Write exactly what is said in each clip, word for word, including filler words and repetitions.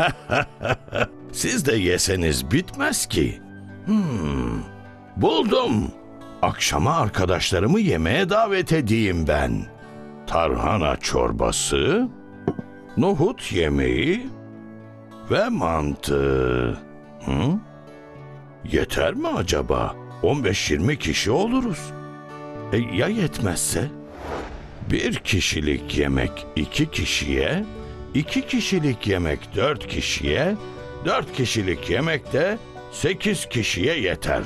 Siz de yeseniz bitmez ki. Hmm, buldum. Akşama arkadaşlarımı yemeğe davet edeyim ben. Tarhana çorbası, nohut yemeği ve mantı. Hı? Yeter mi acaba? on beş yirmi kişi oluruz. E, ya yetmezse? Bir kişilik yemek iki kişiye, iki kişilik yemek dört kişiye, dört kişilik yemek de sekiz kişiye yeter.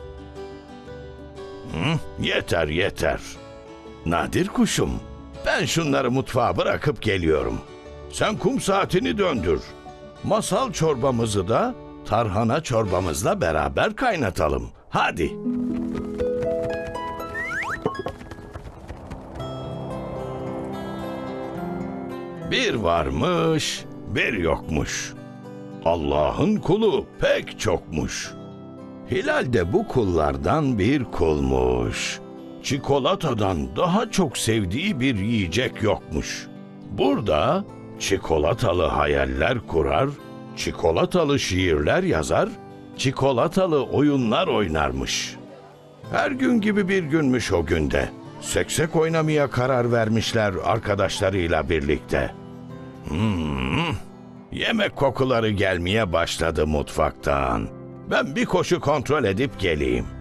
Hı, yeter yeter. Nadir kuşum, ben şunları mutfağa bırakıp geliyorum. Sen kum saatini döndür. Masal çorbamızı da tarhana çorbamızla beraber kaynatalım. Hadi. Bir varmış, bir yokmuş. Allah'ın kulu pek çokmuş. Hilal de bu kullardan bir kulmuş. Çikolatadan daha çok sevdiği bir yiyecek yokmuş. Burada çikolatalı hayaller kurar, çikolatalı şiirler yazar, çikolatalı oyunlar oynarmış. Her gün gibi bir günmüş o günde. Seksek oynamaya karar vermişler arkadaşlarıyla birlikte. Hmm, yemek kokuları gelmeye başladı mutfaktan. Ben bir koşu kontrol edip geleyim.